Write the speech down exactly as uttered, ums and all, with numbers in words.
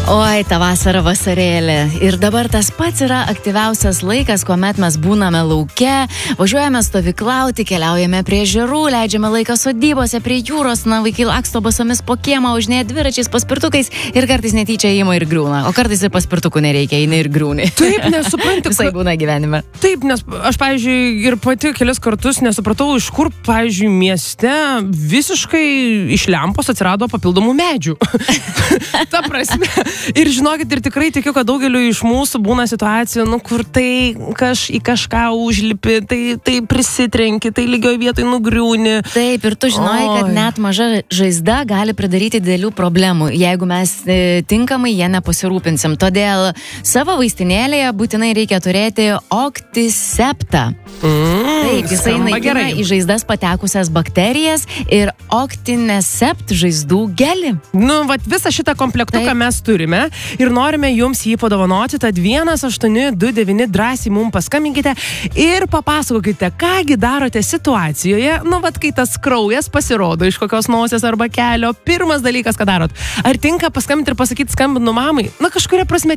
Oi, ta vasara vasarėlė. Ir dabar tas pats yra aktyviausias laikas, kuomet mes būname lauke, važiuojame stovyklauti, keliaujame prie ežerų, leidžiame laiką sodybose, prie jūros, na, vaikai laksto basomis po kiemą, važinėja dviračiais, paspirtukais ir kartais netyčia ima ir griūna. O kartais ir paspirtukų nereikia, eina ir griūni. Taip, nesuprantu. Visai būna gyvenime. Taip, nes aš, pavyzdžiui, ir pati kelias kartus nesupratau, iš kur, pavyzdžiui, mieste visiškai iš lempos atsirado papildomų medžių. Ta prasme. Ir žinokit, ir tikrai tikiu, kad daugeliu iš mūsų būna situacijų, nu, kur tai kaž, į kažką užlipi, tai, tai prisitrenki, tai lygioj vietoj nugriūni. Taip, ir tu žinai, kad net maža žaizda gali pridaryti didelių problemų, jeigu mes e, tinkamai ją nepasirūpinsim. Todėl savo vaistinėlėje būtinai reikia turėti Octiseptą. Mm, Taip, jisai naikina į žaizdas patekusias bakterijas ir Octinesept žaizdų gelį. Nu, vat visą šitą komplektuką Taip. Mes turime ir norime jums jį padovanoti, tad vienas aštuoni du devyni drąsiai mums paskambinkite ir papasakokite, kągi darote situacijoje, nu, vat kai tas kraujas pasirodo iš kokios nosies arba kelio, pirmas dalykas, ką darot. Ar tinka paskambinti ir pasakyti, skambinu mamai? Na, kažkuria prasme